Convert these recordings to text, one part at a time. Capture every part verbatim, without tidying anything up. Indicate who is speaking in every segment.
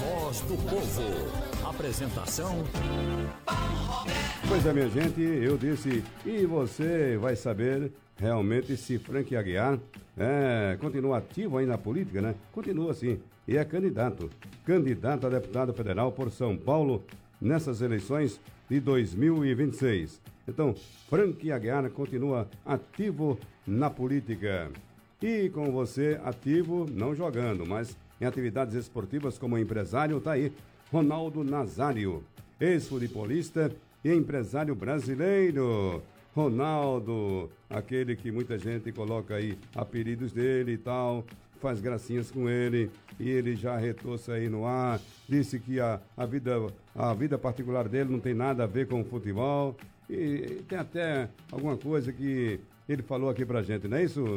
Speaker 1: voz do povo. Apresentação...
Speaker 2: Pois é, minha gente, eu disse, e você vai saber realmente se Frank Aguiar é, continua ativo aí na política, né? Continua sim, e é candidato, candidato a deputado federal por São Paulo nessas eleições de dois mil e vinte e seis. Então, Frank Aguiar continua ativo na política. E com você ativo, não jogando, mas em atividades esportivas como empresário, tá aí Ronaldo Nazário, ex-futebolista e empresário brasileiro. Ronaldo, aquele que muita gente coloca aí apelidos dele e tal, faz gracinhas com ele, e ele já retou-se aí no ar, disse que a, a, vida, a vida particular dele não tem nada a ver com o futebol, e tem até alguma coisa que ele falou aqui pra gente, não é isso?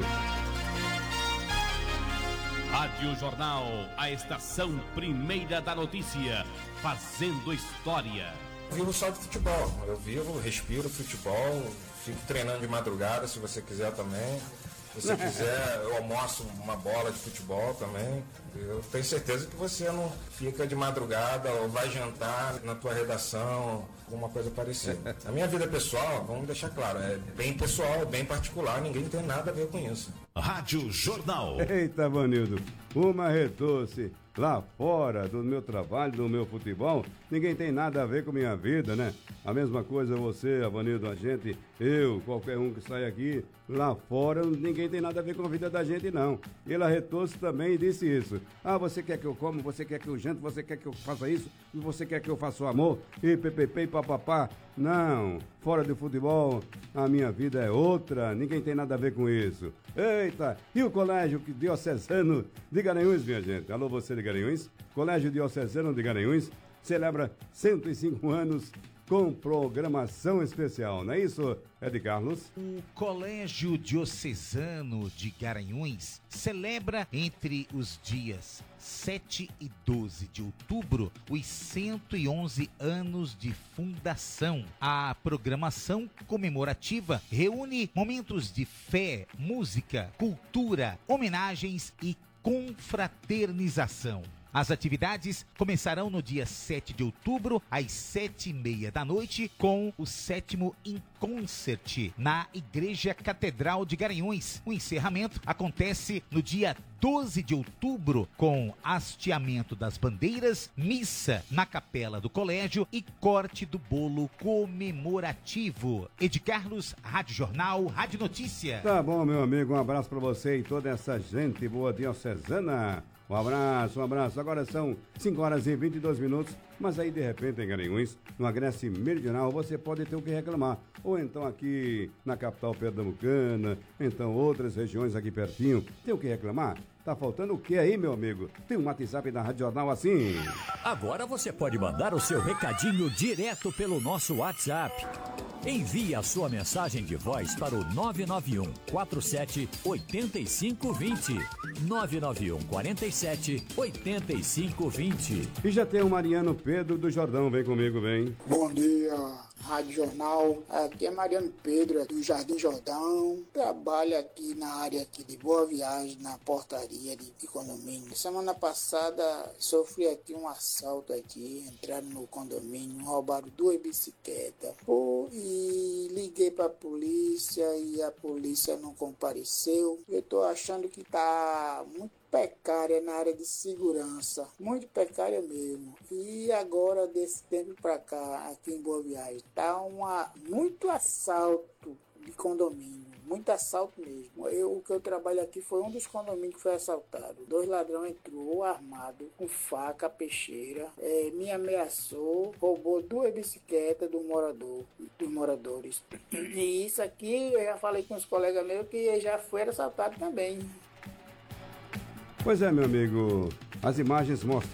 Speaker 3: Rádio Jornal, a estação primeira da notícia, fazendo história.
Speaker 4: Eu vivo só de futebol, eu vivo, respiro futebol, fico treinando de madrugada se você quiser também. Se você quiser, eu almoço uma bola de futebol também. Eu tenho certeza que você não fica de madrugada ou vai jantar na tua redação, alguma coisa parecida. A minha vida pessoal, vamos deixar claro, é bem pessoal, bem particular, ninguém tem nada a ver com isso.
Speaker 3: Rádio Jornal.
Speaker 2: Eita, Vanildo, uma retou-se lá fora do meu trabalho, do meu futebol, ninguém tem nada a ver com minha vida, né? A mesma coisa você, Avanildo, a gente, eu, qualquer um que sai aqui, lá fora, ninguém tem nada a ver com a vida da gente, não. Ele arretou-se também e disse isso. Ah, você quer que eu como, você quer que eu janto, você quer que eu faça isso, e você quer que eu faça o amor, e ppp e papapá. Não, fora do futebol, a minha vida é outra, ninguém tem nada a ver com isso. Eita, e o Colégio Diocesano de Garanhuns, minha gente? Alô, você de Garanhuns? Colégio Diocesano de Garanhuns celebra cento e cinco anos com programação especial, não é isso, Ed Carlos?
Speaker 5: O Colégio Diocesano de Garanhuns celebra entre os dias sete e doze de outubro os cento e onze anos de fundação. A programação comemorativa reúne momentos de fé, música, cultura, homenagens e confraternização. As atividades começarão no dia sete de outubro, às sete e meia da noite, com o sétimo In Concert na Igreja Catedral de Garanhuns. O encerramento acontece no dia doze de outubro, com hasteamento das bandeiras, missa na capela do colégio e corte do bolo comemorativo. Ed Carlos, Rádio Jornal, Rádio Notícia.
Speaker 2: Tá bom, meu amigo, um abraço pra você e toda essa gente boa diocesana. Um abraço, um abraço. Agora são cinco horas e vinte e dois minutos, mas aí de repente em Garanhuns, no Agreste Meridional, você pode ter o que reclamar. Ou então aqui na capital pernambucana, então outras regiões aqui pertinho, tem o que reclamar? Tá faltando o que aí, meu amigo? Tem um WhatsApp da Rádio Jornal assim.
Speaker 1: Agora você pode mandar o seu recadinho direto pelo nosso WhatsApp. Envie a sua mensagem de voz para o nove nove um quatro sete oito cinco dois zero. nove nove um quatro sete oito cinco dois zero.
Speaker 2: E já tem o Mariano Pedro do Jordão, vem comigo, vem.
Speaker 6: Bom dia, Rádio Jornal. Aqui é Mariano Pedro, do Jardim Jordão. Trabalho aqui na área aqui de Boa Viagem, na portaria de, de condomínio. Semana passada sofri aqui um assalto aqui, entraram no condomínio, roubaram duas bicicletas. Pô, e liguei para a polícia e a polícia não compareceu. Eu tô achando que tá muito precária na área de segurança, muito precária mesmo. E agora, desse tempo para cá, aqui em Boa Viagem, tá uma, muito assalto de condomínio, muito assalto mesmo. Eu, o que eu trabalho aqui foi um dos condomínios que foi assaltado. Dois ladrões entrou armado, com faca, peixeira, é, me ameaçou, roubou duas bicicletas do morador, dos moradores. E isso aqui, eu já falei com os colegas meus que já foi assaltado também.
Speaker 2: Pois é, meu amigo, as imagens mostram